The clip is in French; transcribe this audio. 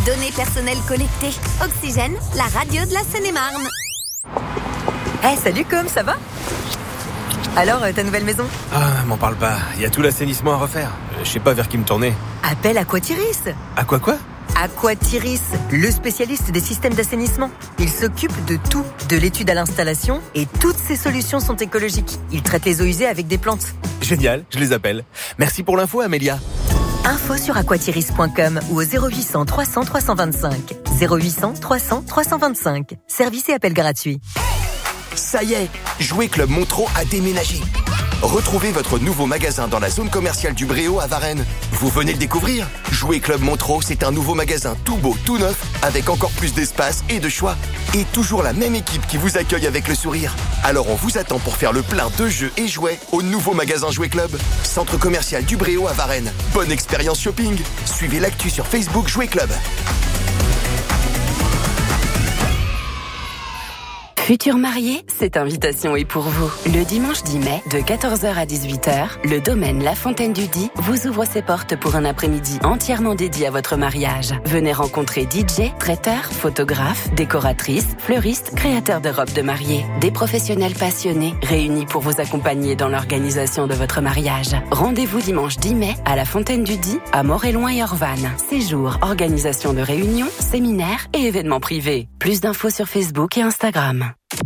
données personnelles collectées. Oxygène, la radio de la Seine-et-Marne. Salut Com, ça va? Alors, ta nouvelle maison? Ah, m'en parle pas. Il y a tout l'assainissement à refaire. Je sais pas vers qui me tourner. Appelle Aquatiris. Quoi? Aquatiris, le spécialiste des systèmes d'assainissement. Il s'occupe de tout, de l'étude à l'installation, et toutes ses solutions sont écologiques. Il traite les eaux usées avec des plantes. Génial, je les appelle. Merci pour l'info, Amélia. Info sur aquatiris.com ou au 0800 300 325. 0800 300 325. Service et appel gratuit. Ça y est, Jouet Club Montreux a déménagé. Retrouvez votre nouveau magasin dans la zone commerciale du Bréau à Varennes. Vous venez le découvrir? Jouet Club Montreux, c'est un nouveau magasin tout beau, tout neuf, avec encore plus d'espace et de choix. Et toujours la même équipe qui vous accueille avec le sourire. Alors on vous attend pour faire le plein de jeux et jouets au nouveau magasin Jouet Club. Centre commercial du Bréau à Varennes. Bonne expérience shopping. Suivez l'actu sur Facebook Jouet Club. Futurs mariés, cette invitation est pour vous. Le dimanche 10 mai, de 14h à 18h, le domaine La Fontaine du Die vous ouvre ses portes pour un après-midi entièrement dédié à votre mariage. Venez rencontrer DJ, traiteurs, photographes, décoratrices, fleuristes, créateurs de robes de mariée. Des professionnels passionnés réunis pour vous accompagner dans l'organisation de votre mariage. Rendez-vous dimanche 10 mai à La Fontaine du Die, à Moréloin et Orvanne. Séjour, organisation de réunions, séminaires et événements privés. Plus d'infos sur Facebook et Instagram.